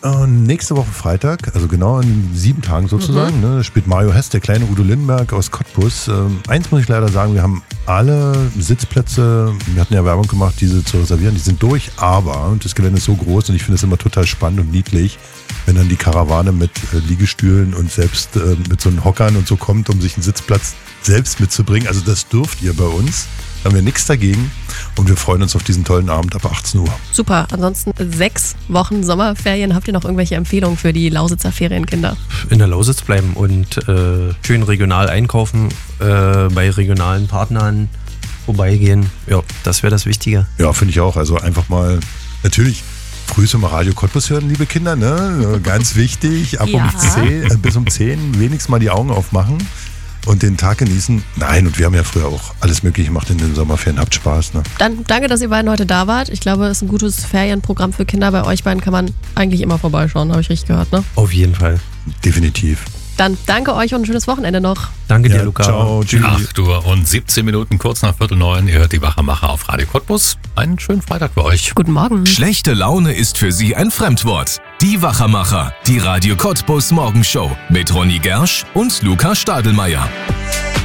Nächste Woche Freitag, also genau in 7 Tagen sozusagen, ne, spielt Mario Hess, der kleine Udo Lindenberg aus Cottbus. Eins muss ich leider sagen, wir haben alle Sitzplätze, wir hatten ja Werbung gemacht, diese zu reservieren, die sind durch, aber das Gelände ist so groß und ich finde es immer total spannend und niedlich, wenn dann die Karawane mit Liegestühlen und selbst mit so einen Hockern und so kommt, um sich einen Sitzplatz selbst mitzubringen. Also das dürft ihr bei uns. Da haben wir nichts dagegen und wir freuen uns auf diesen tollen Abend ab 18 Uhr. Super, ansonsten 6 Wochen Sommerferien. Habt ihr noch irgendwelche Empfehlungen für die Lausitzer Ferienkinder? In der Lausitz bleiben und schön regional einkaufen, bei regionalen Partnern vorbeigehen. Ja, das wäre das Wichtige. Ja, finde ich auch. Also einfach mal, natürlich, früh mal Radio Cottbus hören, liebe Kinder, ne? Ganz wichtig, bis um 10 wenigstens mal die Augen aufmachen. Und den Tag genießen. Nein, und wir haben ja früher auch alles Mögliche gemacht in den Sommerferien. Habt Spaß, ne? Dann danke, dass ihr beiden heute da wart. Ich glaube, es ist ein gutes Ferienprogramm für Kinder. Bei euch beiden kann man eigentlich immer vorbeischauen, habe ich richtig gehört, ne? Auf jeden Fall. Definitiv. Dann danke euch und ein schönes Wochenende noch. Danke dir, Luca. Ciao, tschüss. 8 Uhr und 17 Minuten, kurz nach 8:45. Ihr hört die Wachermacher auf Radio Cottbus. Einen schönen Freitag für euch. Guten Morgen. Schlechte Laune ist für Sie ein Fremdwort. Die Wachermacher, die Radio Cottbus Morgenshow mit Ronny Gersch und Luca Stadelmeier.